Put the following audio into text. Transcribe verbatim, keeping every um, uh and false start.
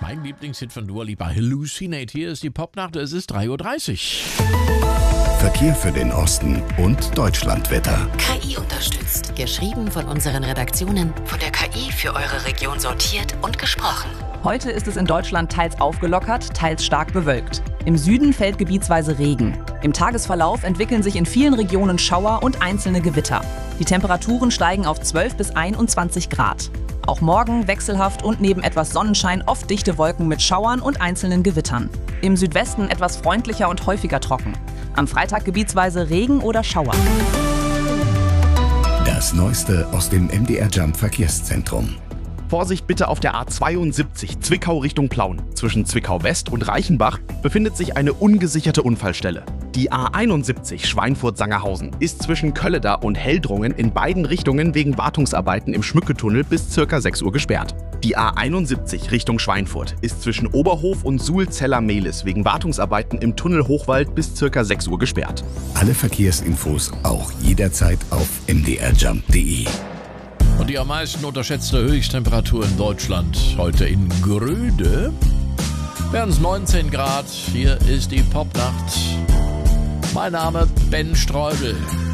Mein Lieblingshit von Dua Lipa, Hallucinate. Hier ist die Popnacht, es ist drei Uhr dreißig. Verkehr für den Osten und Deutschlandwetter. K I unterstützt. Geschrieben von unseren Redaktionen, von der K I für eure Region sortiert und gesprochen. Heute ist es in Deutschland teils aufgelockert, teils stark bewölkt. Im Süden fällt gebietsweise Regen. Im Tagesverlauf entwickeln sich in vielen Regionen Schauer und einzelne Gewitter. Die Temperaturen steigen auf zwölf bis einundzwanzig Grad. Auch morgen wechselhaft und neben etwas Sonnenschein oft dichte Wolken mit Schauern und einzelnen Gewittern. Im Südwesten etwas freundlicher und häufiger trocken. Am Freitag gebietsweise Regen oder Schauer. Das Neueste aus dem M D R Jump Verkehrszentrum. Vorsicht bitte auf der A zweiundsiebzig Zwickau Richtung Plauen. Zwischen Zwickau West und Reichenbach befindet sich eine ungesicherte Unfallstelle. Die A einundsiebzig Schweinfurt-Sangerhausen ist zwischen Kölleda und Heldrungen in beiden Richtungen wegen Wartungsarbeiten im Schmücketunnel bis ca. sechs Uhr gesperrt. Die A einundsiebzig Richtung Schweinfurt ist zwischen Oberhof und Suhlzeller-Mehlis wegen Wartungsarbeiten im Tunnel Hochwald bis ca. sechs Uhr gesperrt. Alle Verkehrsinfos auch jederzeit auf m d r jump punkt d e. Und die am meisten unterschätzte Höchsttemperatur in Deutschland heute in Gröde wären es neunzehn Grad. Hier ist die Popnacht. Mein Name Ben Streubel.